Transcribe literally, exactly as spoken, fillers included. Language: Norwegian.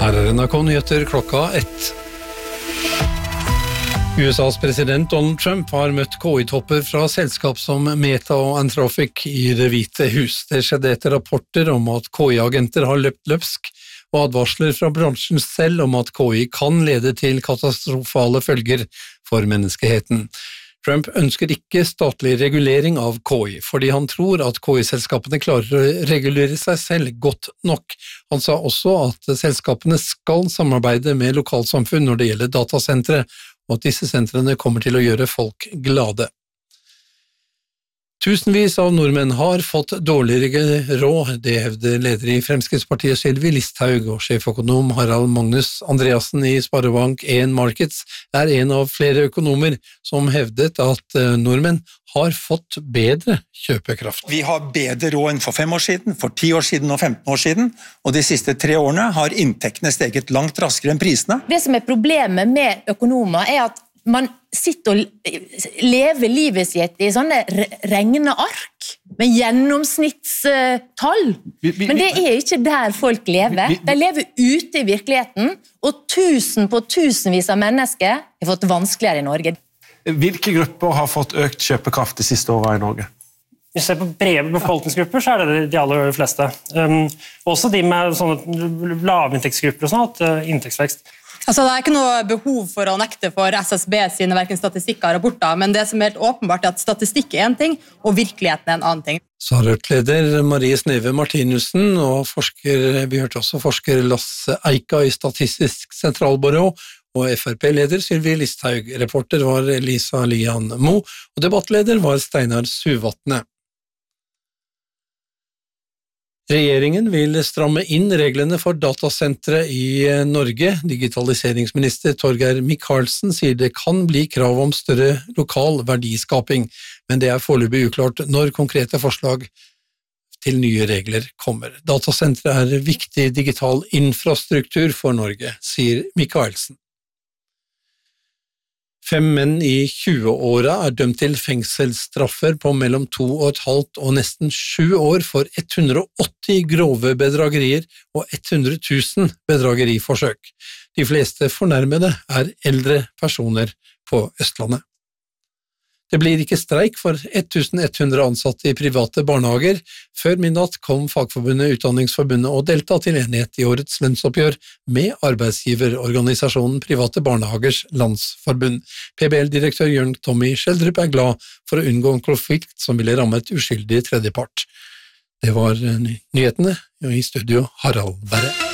Her er N R K-nyheter klokka ett. U S A's president Donald Trump har møtt K I-topper fra selskap som Meta og Anthropic i Det hvite hus. Det skjedde etter rapporter om at K I-agenter har løpt løpsk, og advarsler fra bransjen selv om at K I kan lede til katastrofale følger for menneskeheten. Trump ønsker ikke statlig regulering av K I, fordi han tror at K I-selskapene klarer å regulere seg selv godt nok. Han sa også at selskapene skal samarbeide med lokalsamfunn når det gjelder datasentre, og at disse sentrene kommer til å gjøre folk glade. Tusenvis av nordmenn har fått dårligere råd, det hevder leder i Fremskrittspartiet Sylvi Listhaug, og sjeføkonom Harald Magnus Andreassen i Sparebank en Markets er en av flere økonomer som hevdet at nordmenn har fått bedre kjøpekraft. Vi har bedre råd enn for fem år siden, for ti år siden og femten år siden, og de siste tre årene har inntektene steget langt raskere enn prisene. Det som er problemet med økonomer er at man sitter og lever livet sitt i sånne regneark med gjennomsnittstall. Men det er ikke der folk lever. De lever ute i virkeligheten, og tusen på tusenvis av mennesker har fått vanskeligere i Norge. Hvilke grupper har fått økt kjøpekraft de siste årene i Norge? Hvis vi ser på brede befolkningsgrupper, så er det de aller fleste. Um, også de med sånne lavinntektsgrupper og sånn, at uh, inntektsvekst. Altså, det er ikke noe behov for å nekte for S S B sine hverken statistikker og rapporter, men det som er helt åpenbart er at statistikk er en ting, og virkeligheten er en annen ting. Sa Rødt-leder Marie Sneve Martinussen, og forsker, vi hørte også forsker Lasse Eika i Statistisk sentralbyrå, og F R P-leder Sylvi Listhaug. Reporter var Lisa Lian Mo, og debattleder var Steinar Suvatne. Regjeringen vil stramme inn reglene for datasentre i Norge. Digitaliseringsminister Torgeir Micaelsen sier det kan bli krav om større lokal verdiskaping, men det er foreløpig uklart når konkrete forslag til nye regler kommer. Datasentre er viktig digital infrastruktur for Norge, sier Micaelsen. Fem menn i tjue-åra er dømt til fengselsstraffer på mellom to og et halvt og nesten sju år for hundre og åtti grove bedragerier og hundre tusen bedrageriforsøk. De fleste fornærmede er eldre personer på Østlandet. Det blir ikke streik for elleven hundre ansatte i private barnehager. Før midnatt kom Fagforbundet Utdanningsforbundet og Delta til enighet i årets lønnsoppgjør med arbeidsgiverorganisasjonen Private Barnehagers Landsforbund. P B L-direktør Jørn Tommy Schjelderup er glad for å unngå en konflikt som ville rammet uskyldig tredjepart. Det var nyhetene, og i studio Harald Berre.